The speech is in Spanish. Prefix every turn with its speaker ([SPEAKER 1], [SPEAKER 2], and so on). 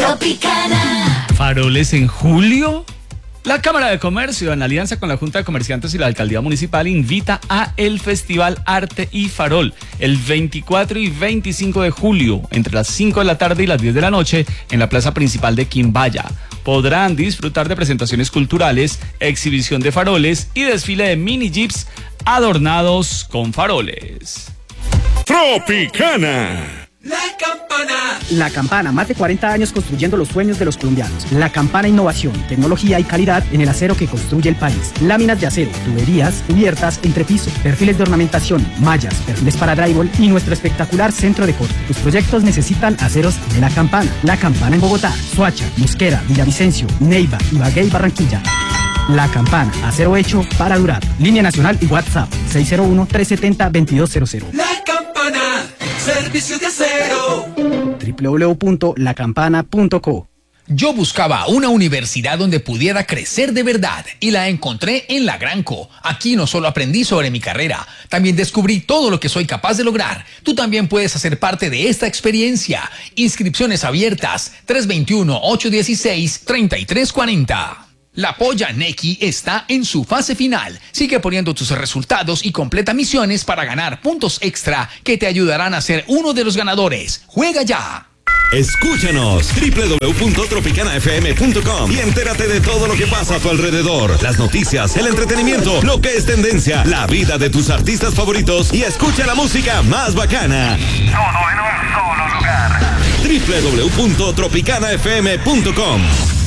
[SPEAKER 1] Tropicana.
[SPEAKER 2] ¿Faroles en julio? La Cámara de Comercio, en alianza con la Junta de Comerciantes y la Alcaldía Municipal, invita a el Festival Arte y Farol el 24 y 25 de julio, entre las 5 de la tarde y las 10 de la noche, en la plaza principal de Quimbaya. Podrán disfrutar de presentaciones culturales, exhibición de faroles y desfile de mini jeeps adornados con faroles.
[SPEAKER 3] Tropicana.
[SPEAKER 4] La Campana.
[SPEAKER 5] La Campana, más de 40 años construyendo los sueños de los colombianos. La Campana, innovación, tecnología y calidad en el acero que construye el país. Láminas de acero, tuberías, cubiertas, entrepiso, perfiles de ornamentación, mallas, perfiles para drywall y nuestro espectacular centro de corte. Tus proyectos necesitan aceros de La Campana. La Campana en Bogotá, Soacha, Mosquera, Villavicencio, Neiva, Ibagué y Barranquilla. La Campana, acero hecho para durar. Línea nacional y WhatsApp 601-370-2200.
[SPEAKER 4] La Campana, servicio de acero.
[SPEAKER 5] www.lacampana.co.
[SPEAKER 6] Yo buscaba una universidad donde pudiera crecer de verdad y la encontré en La Granco. Aquí no solo aprendí sobre mi carrera, también descubrí todo lo que soy capaz de lograr. Tú también puedes hacer parte de esta experiencia. Inscripciones abiertas 321-816-3340. La Polla Neki está en su fase final. Sigue poniendo tus resultados y completa misiones para ganar puntos extra que te ayudarán a ser uno de los ganadores. ¡Juega ya!
[SPEAKER 3] Escúchanos www.tropicanafm.com y entérate de todo lo que pasa a tu alrededor. Las noticias, el entretenimiento, lo que es tendencia, la vida de tus artistas favoritos y escucha la música más bacana.
[SPEAKER 7] Todo en un solo lugar.
[SPEAKER 3] www.tropicanafm.com